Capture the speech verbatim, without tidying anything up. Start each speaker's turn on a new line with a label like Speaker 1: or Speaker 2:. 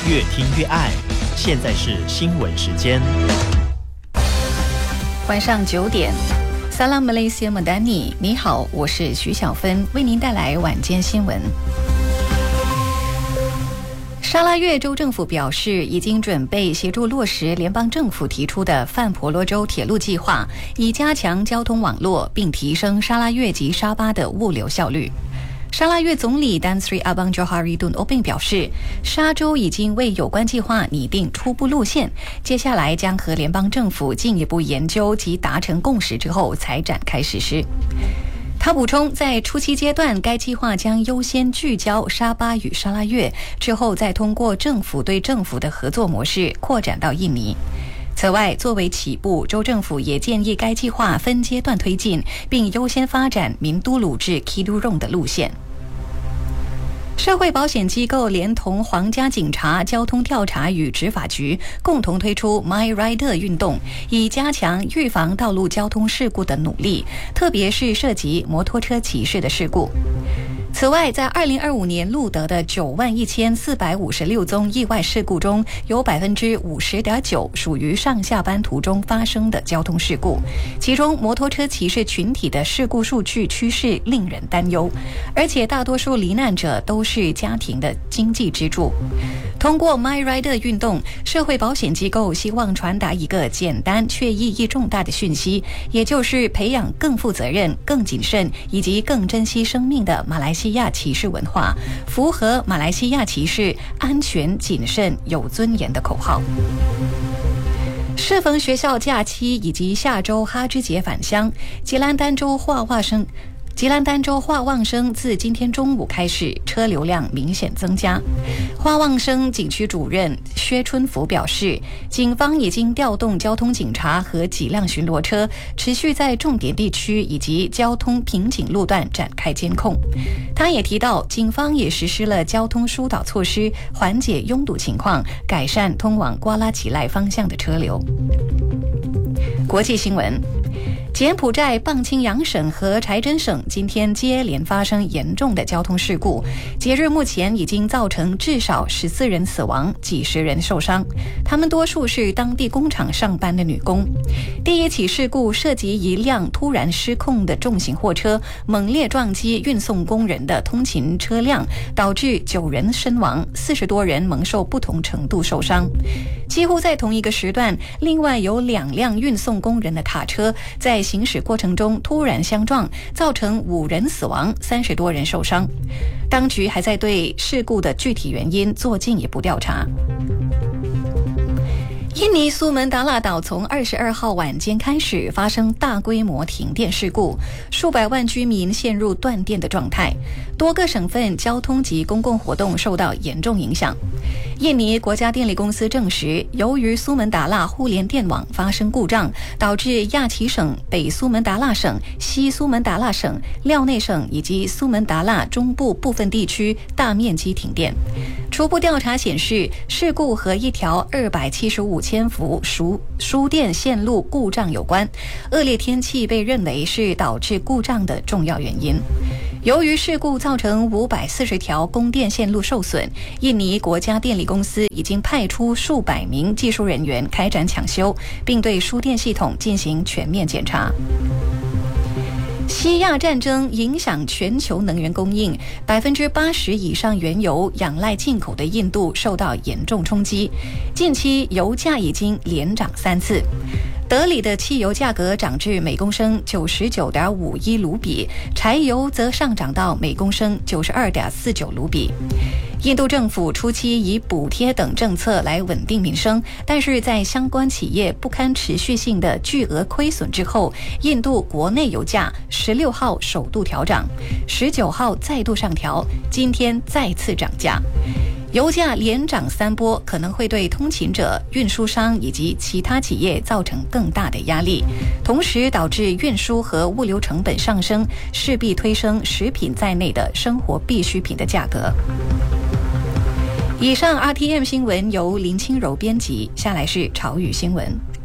Speaker 1: 越听越爱。现在是新闻时间，
Speaker 2: 晚上九点。Salam Malaysia Madani， 你好，我是徐小芬，为您带来晚间新闻。沙拉越州政府表示，已经准备协助落实联邦政府提出的范婆罗州铁路计划，以加强交通网络，并提升沙拉越及沙巴的物流效率。沙拉越总理丹斯里阿邦乔哈里顿欧并表示，沙州已经为有关计划拟定初步路线，接下来将和联邦政府进一步研究及达成共识之后才展开实施。他补充，在初期阶段，该计划将优先聚焦沙巴与沙拉越，之后再通过政府对政府的合作模式扩展到印尼。此外，作为起步，州政府也建议该计划分阶段推进，并优先发展民都鲁至 Kidurong 的路线。社会保险机构连同皇家警察、交通调查与执法局共同推出 My Rider 运动，以加强预防道路交通事故的努力，特别是涉及摩托车骑士的事故。此外，在二零二五年录得的九万一千四百五十六宗意外事故中，有百分之五十点九属于上下班途中发生的交通事故，其中摩托车骑士群体的事故数据趋势令人担忧，而且大多数罹难者都是家庭的经济支柱。通过 My Rider 运动，社会保险机构希望传达一个简单却意义重大的讯息，也就是培养更负责任、更谨慎以及更珍惜生命的马来西亚骑士文化，符合马来西亚骑士安全、谨慎、有尊严的口号。适逢学校假期以及下周哈芝节返乡，吉兰丹州画画生吉兰丹州化旺生自今天中午开始，车流量明显增加。化旺生景区主任薛春福表示，警方已经调动交通警察和几辆巡逻车，持续在重点地区以及交通瓶颈路段展开监控。他也提到，警方也实施了交通疏导措施，缓解拥堵情况，改善通往瓜拉奇赖方向的车流。国际新闻，柬埔寨棒清扬省和柴真省今天接连发生严重的交通事故，截至目前已经造成至少十四人死亡，几十人受伤，他们多数是当地工厂上班的女工。第一起事故涉及一辆突然失控的重型货车猛烈撞击运送工人的通勤车辆，导致九人身亡，四十多人蒙受不同程度受伤。几乎在同一个时段，另外有两辆运送工人的卡车在行驶过程中突然相撞，造成五人死亡，三十多人受伤。当局还在对事故的具体原因做进一步调查。印尼苏门答腊岛从二十二号晚间开始发生大规模停电事故，数百万居民陷入断电的状态，多个省份交通及公共活动受到严重影响。印尼国家电力公司证实，由于苏门答腊互联电网发生故障，导致亚齐省、北苏门答腊省、西苏门答腊省、廖内省以及苏门答腊中部部分地区大面积停电。初步调查显示，事故和一条二百七十五千伏输输电线路故障有关，恶劣天气被认为是导致故障的重要原因。由于事故造成五百四十条供电线路受损，印尼国家电力公司已经派出数百名技术人员开展抢修，并对输电系统进行全面检查。西亚战争影响全球能源供应，百分之八十以上原油仰赖进口的印度受到严重冲击。近期油价已经连涨三次。德里的汽油价格涨至每公升九十九点五一卢比，柴油则上涨到每公升九十二点四九卢比。印度政府初期以补贴等政策来稳定民生，但是在相关企业不堪持续性的巨额亏损之后，印度国内油价十六号首度调涨，十九号再度上调，今天再次涨价。油价连涨三波，可能会对通勤者、运输商以及其他企业造成更大的压力，同时导致运输和物流成本上升，势必推升食品在内的生活必需品的价格。以上 R T M 新闻由林清柔编辑，下来是潮语新闻。